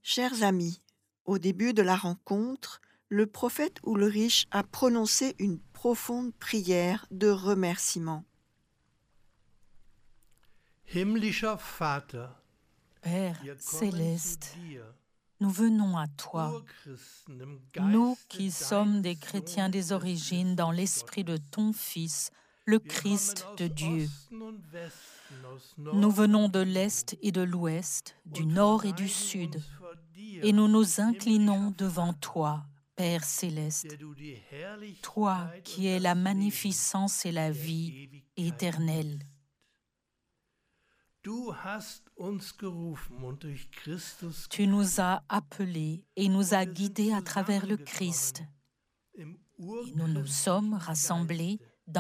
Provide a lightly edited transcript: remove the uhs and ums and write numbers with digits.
Chers amis, au début de la rencontre, le prophète Ulrich a prononcé une profonde prière de remerciement. Himmlischer Vater, Père wir kommen zu céleste, dir, nous venons à toi, Urchristen im nous Geiste qui sommes des deines chrétiens des Sohnes origines dans Christus l'esprit de Gottes. ton Fils, le Wir kommen Christ aus de Dieu. Osten und Westen, aus Nous Nord venons und de Süd l'Est et de l'Ouest, du und Nord et du verneigen Sud, uns vor dir, et nous nous inclinons himmlischer devant Vater, toi, Père céleste, der du die toi Herrlichkeit qui und es das la Leben magnificence et la der vie Ewigkeit éternelle. bist. Du hast uns gerufen und durch Christus Tu nous as appelés et nous as und wir sind guidés à travers le Christ. zusammengekommen im Et nous nous sommes urchristlichen rassemblés Geiste,